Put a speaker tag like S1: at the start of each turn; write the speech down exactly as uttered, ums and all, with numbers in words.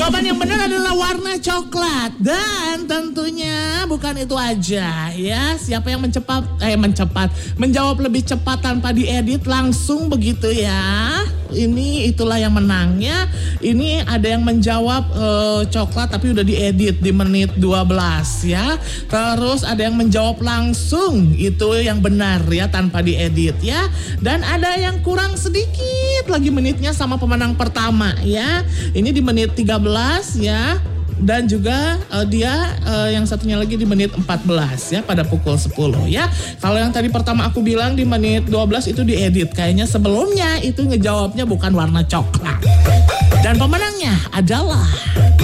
S1: Jawaban yang benar adalah warna coklat. Dan tentunya bukan itu aja ya. Siapa yang mencepat, eh mencepat, menjawab lebih cepat tanpa diedit langsung begitu ya. Ini itulah yang menang ya. Ini ada yang menjawab uh, coklat tapi udah diedit di menit dua belas ya. Terus ada yang menjawab langsung, itu yang benar ya tanpa diedit ya. Dan ada yang kurang sedikit lagi menitnya sama pemenang pertama ya. Ini di menit tiga belas ya. Dan juga uh, dia uh, yang satunya lagi di menit empat belas ya, pada pukul sepuluh ya. Kalau yang tadi pertama aku bilang di menit dua belas itu diedit. Kayaknya sebelumnya itu ngejawabnya bukan warna coklat. Dan pemenangnya adalah